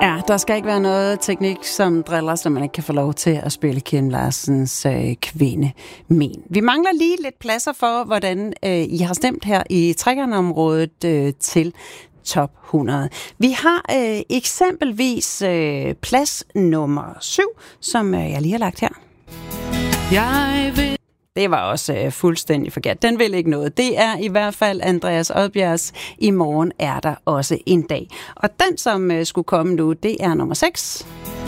Ja, der skal ikke være noget teknik, som driller, så man ikke kan få lov til at spille Kim Larsens Kvinde Min. Vi mangler lige lidt pladser for, hvordan I har stemt her i trækkernområdet til top 100. Vi har eksempelvis plads nummer 7, som jeg lige har lagt her. Det var også fuldstændig forkert. Den vil ikke noget. Det er i hvert fald Andreas Odbjergs I morgen er der også en dag. Og den, som skulle komme nu, det er nummer 6.